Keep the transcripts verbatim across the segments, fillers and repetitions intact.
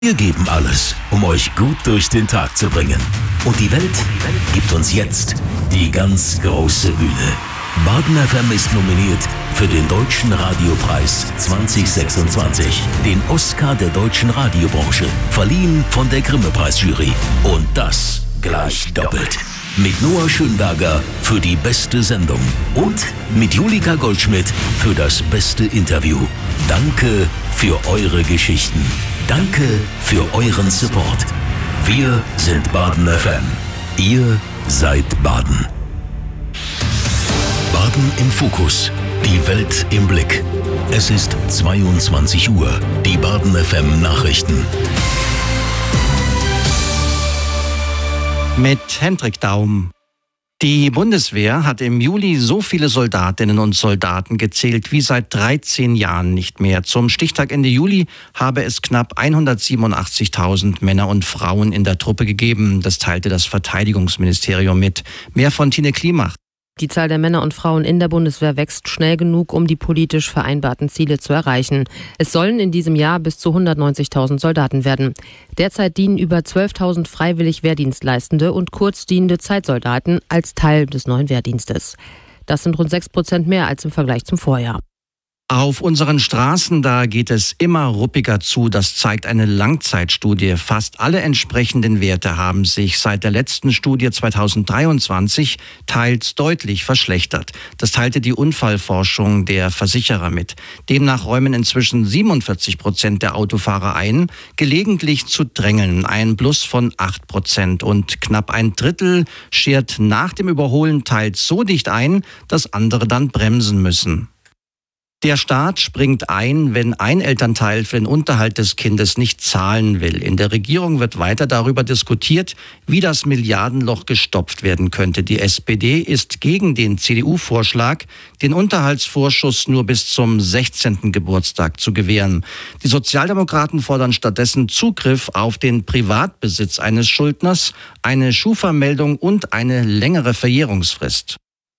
Wir geben alles, um euch gut durch den Tag zu bringen. Und die Welt gibt uns jetzt die ganz große Bühne. Baden F M ist nominiert für den Deutschen Radiopreis zwanzig sechsundzwanzig, den Oscar der deutschen Radiobranche, verliehen von der Grimme-Preisjury. Und das gleich doppelt. Mit Noah Schönberger für die beste Sendung und mit Julika Goldschmidt für das beste Interview. Danke für eure Geschichten. Danke für euren Support. Wir sind Baden F M. Ihr seid Baden. Baden im Fokus. Die Welt im Blick. Es ist zweiundzwanzig Uhr. Die Baden F M Nachrichten. Mit Hendrik Daum. Die Bundeswehr hat im Juli so viele Soldatinnen und Soldaten gezählt wie seit dreizehn Jahren nicht mehr. Zum Stichtag Ende Juli habe es knapp hundertsiebenundachtzigtausend Männer und Frauen in der Truppe gegeben. Das teilte das Verteidigungsministerium mit. Mehr von Tine Klimach. Die Zahl der Männer und Frauen in der Bundeswehr wächst schnell genug, um die politisch vereinbarten Ziele zu erreichen. Es sollen in diesem Jahr bis zu hundertneunzigtausend Soldaten werden. Derzeit dienen über zwölftausend freiwillig Wehrdienstleistende und kurzdienende Zeitsoldaten als Teil des neuen Wehrdienstes. Das sind rund sechs Prozent mehr als im Vergleich zum Vorjahr. Auf unseren Straßen, da geht es immer ruppiger zu. Das zeigt eine Langzeitstudie. Fast alle entsprechenden Werte haben sich seit der letzten Studie zweitausenddreiundzwanzig teils deutlich verschlechtert. Das teilte die Unfallforschung der Versicherer mit. Demnach räumen inzwischen siebenundvierzig Prozent der Autofahrer ein, gelegentlich zu drängeln, ein Plus von acht Prozent. Und knapp ein Drittel schert nach dem Überholen teils so dicht ein, dass andere dann bremsen müssen. Der Staat springt ein, wenn ein Elternteil für den Unterhalt des Kindes nicht zahlen will. In der Regierung wird weiter darüber diskutiert, wie das Milliardenloch gestopft werden könnte. Die S P D ist gegen den C D U-Vorschlag, den Unterhaltsvorschuss nur bis zum sechzehnten Geburtstag zu gewähren. Die Sozialdemokraten fordern stattdessen Zugriff auf den Privatbesitz eines Schuldners, eine Schufa-Meldung und eine längere Verjährungsfrist.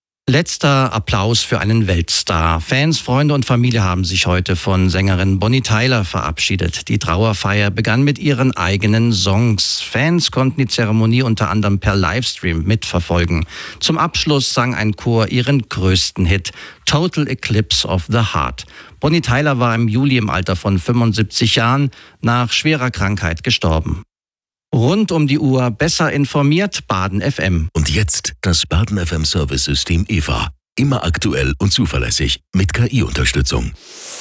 Letzter Applaus für einen Weltstar. Fans, Freunde und Familie haben sich heute von Sängerin Bonnie Tyler verabschiedet. Die Trauerfeier begann mit ihren eigenen Songs. Fans konnten die Zeremonie unter anderem per Livestream mitverfolgen. Zum Abschluss sang ein Chor ihren größten Hit, Total Eclipse of the Heart. Bonnie Tyler war im Juli im Alter von fünfundsiebzig Jahren nach schwerer Krankheit gestorben. Rund um die Uhr besser informiert, Baden F M. Und jetzt das Baden F M Service-System E V A. Immer aktuell und zuverlässig mit K I-Unterstützung.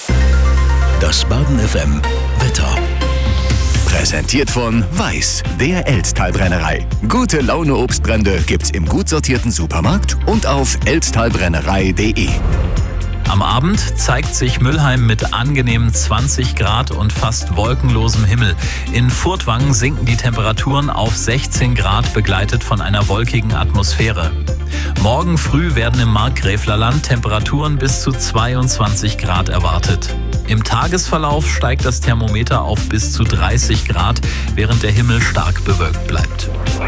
Das Baden F M Wetter. Präsentiert von Weiß, der Elztal-Brennerei. Gute Laune Obstbrände gibt's im gut sortierten Supermarkt und auf elztalbrennerei punkt de. Am Abend zeigt sich Mülheim mit angenehmen zwanzig Grad und fast wolkenlosem Himmel. In Furtwangen sinken die Temperaturen auf sechzehn Grad, begleitet von einer wolkigen Atmosphäre. Morgen früh werden im Markgräflerland Temperaturen bis zu zweiundzwanzig Grad erwartet. Im Tagesverlauf steigt das Thermometer auf bis zu dreißig Grad, während der Himmel stark bewölkt bleibt.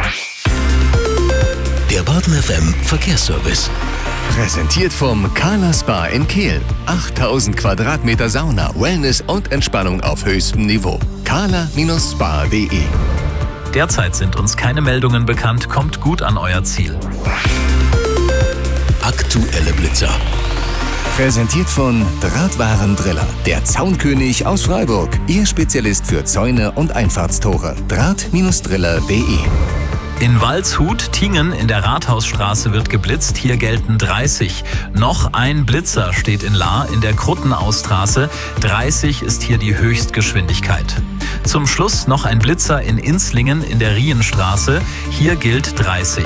Der Baden F M Verkehrsservice. Präsentiert vom Kala Spa in Kehl. achttausend Quadratmeter Sauna, Wellness und Entspannung auf höchstem Niveau. kala Spa punkt de. Derzeit sind uns keine Meldungen bekannt. Kommt gut an euer Ziel. Aktuelle Blitzer. Präsentiert von Drahtwarendriller, der Zaunkönig aus Freiburg. Ihr Spezialist für Zäune und Einfahrtstore. Draht Driller punkt de. In Waldshut, Tingen in der Rathausstraße wird geblitzt. Hier gelten dreißig. Noch ein Blitzer steht in Lahr in der Kruttenaustraße. dreißig ist hier die Höchstgeschwindigkeit. Zum Schluss noch ein Blitzer in Inslingen in der Rienstraße. Hier gilt dreißig.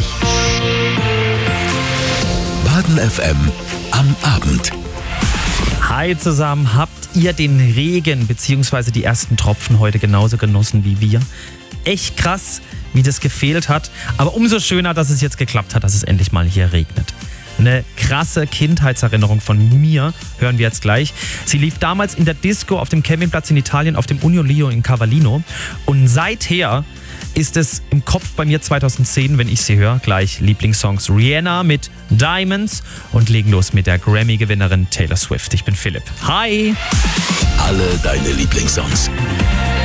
Baden F M am Abend. Hi zusammen, habt ihr den Regen bzw. die ersten Tropfen heute genauso genossen wie wir? Echt krass, wie das gefehlt hat, aber umso schöner, dass es jetzt geklappt hat, dass es endlich mal hier regnet. Eine krasse Kindheitserinnerung von mir hören wir jetzt gleich. Sie lief damals in der Disco auf dem Campingplatz in Italien auf dem Union Leo in Cavallino und seither ist es im Kopf bei mir zweitausendzehn, wenn ich sie höre, gleich Lieblingssongs Rihanna mit Diamonds und legen los mit der Grammy-Gewinnerin Taylor Swift. Ich bin Philipp. Hi! Alle deine Lieblingssongs.